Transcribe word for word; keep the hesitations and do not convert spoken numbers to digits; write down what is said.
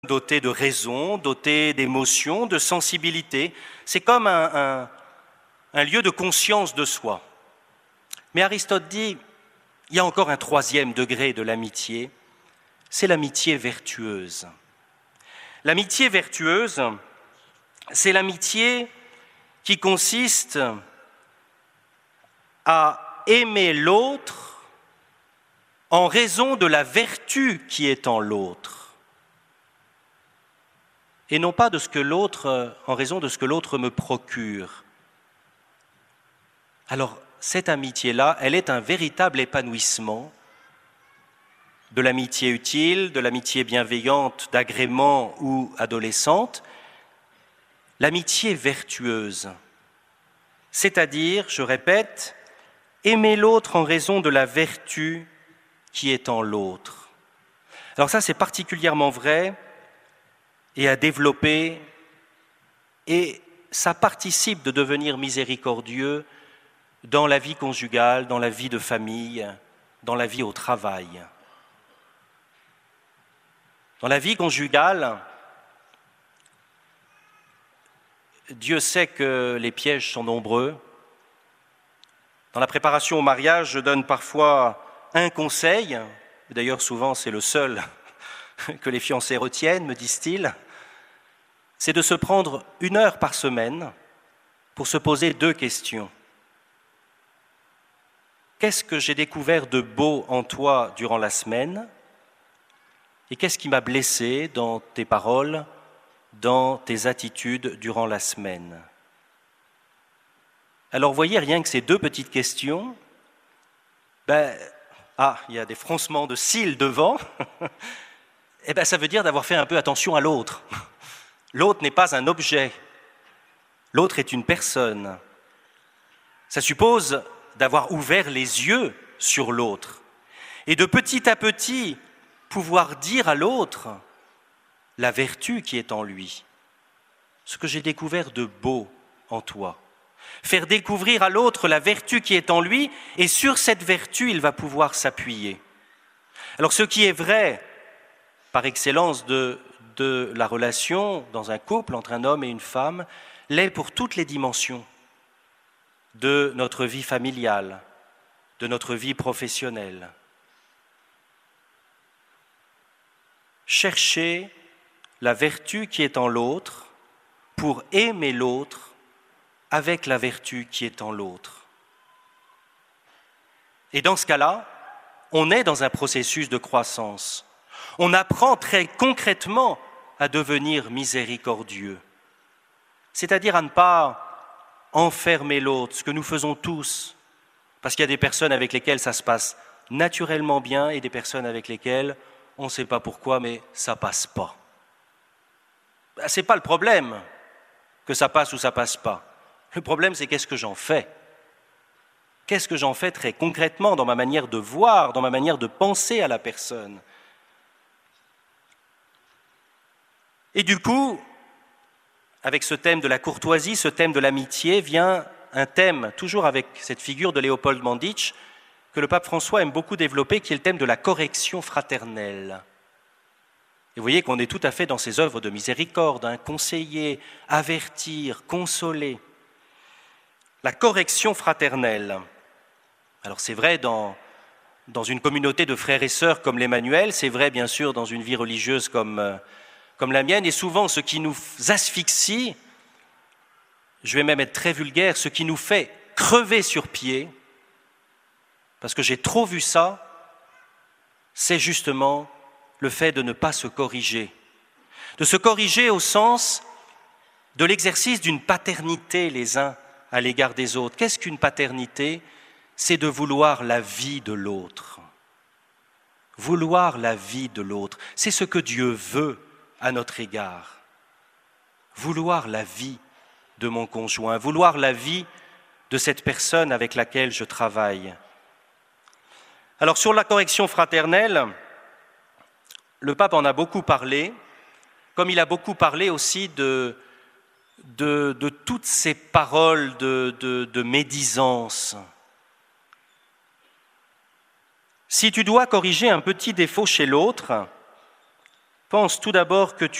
doté de raison, doté d'émotion, de sensibilité. C'est comme un, un, un lieu de conscience de soi. Mais Aristote dit, il y a encore un troisième degré de l'amitié, c'est l'amitié vertueuse. L'amitié vertueuse, c'est l'amitié qui consiste à aimer l'autre en raison de la vertu qui est en l'autre, et non pas de ce que l'autre, en raison de ce que l'autre me procure. Alors, cette amitié-là, elle est un véritable épanouissement de l'amitié utile, de l'amitié bienveillante, d'agrément ou adolescente, l'amitié vertueuse, c'est-à-dire, je répète, aimer l'autre en raison de la vertu qui est en l'autre. Alors ça, c'est particulièrement vrai et à développer, et ça participe de devenir miséricordieux dans la vie conjugale, dans la vie de famille, dans la vie au travail. Dans la vie conjugale, Dieu sait que les pièges sont nombreux. Dans la préparation au mariage, je donne parfois un conseil, d'ailleurs souvent c'est le seul que les fiancés retiennent, me disent-ils, c'est de se prendre une heure par semaine pour se poser deux questions. Qu'est-ce que j'ai découvert de beau en toi durant la semaine ? Et qu'est-ce qui m'a blessé dans tes paroles, dans tes attitudes durant la semaine ? Alors, vous voyez, rien que ces deux petites questions, ben, ah, il y a des froncements de cils devant, eh ben, ça veut dire d'avoir fait un peu attention à l'autre. L'autre n'est pas un objet, l'autre est une personne. Ça suppose d'avoir ouvert les yeux sur l'autre et de petit à petit pouvoir dire à l'autre la vertu qui est en lui, ce que j'ai découvert de beau en toi. Faire découvrir à l'autre la vertu qui est en lui, et sur cette vertu, il va pouvoir s'appuyer. Alors ce qui est vrai, par excellence, de, de la relation dans un couple entre un homme et une femme, l'est pour toutes les dimensions de notre vie familiale, de notre vie professionnelle. Chercher la vertu qui est en l'autre pour aimer l'autre avec la vertu qui est en l'autre. Et dans ce cas-là, on est dans un processus de croissance. On apprend très concrètement à devenir miséricordieux, c'est-à-dire à ne pas enfermer l'autre, ce que nous faisons tous, parce qu'il y a des personnes avec lesquelles ça se passe naturellement bien et des personnes avec lesquelles on ne sait pas pourquoi, mais ça ne passe pas. Ben, ce n'est pas le problème que ça passe ou ça ne passe pas. Le problème, c'est qu'est-ce que j'en fais ? Qu'est-ce que j'en fais très concrètement dans ma manière de voir, dans ma manière de penser à la personne ? Et du coup, avec ce thème de la courtoisie, ce thème de l'amitié, vient un thème, toujours avec cette figure de Léopold Manditsch, que le pape François aime beaucoup développer, qui est le thème de la correction fraternelle. Et vous voyez qu'on est tout à fait dans ces œuvres de miséricorde, hein, conseiller, avertir, consoler. La correction fraternelle. Alors c'est vrai dans, dans une communauté de frères et sœurs comme l'Emmanuel, c'est vrai bien sûr dans une vie religieuse comme, euh, comme la mienne, et souvent ce qui nous asphyxie, je vais même être très vulgaire, ce qui nous fait crever sur pied, parce que j'ai trop vu ça, c'est justement le fait de ne pas se corriger. De se corriger au sens de l'exercice d'une paternité les uns à l'égard des autres. Qu'est-ce qu'une paternité ? C'est de vouloir la vie de l'autre. Vouloir la vie de l'autre, c'est ce que Dieu veut à notre égard. Vouloir la vie de mon conjoint, vouloir la vie de cette personne avec laquelle je travaille. Alors sur la correction fraternelle, le pape en a beaucoup parlé, comme il a beaucoup parlé aussi de, de, de toutes ces paroles de, de, de médisance. Si tu dois corriger un petit défaut chez l'autre, pense tout d'abord que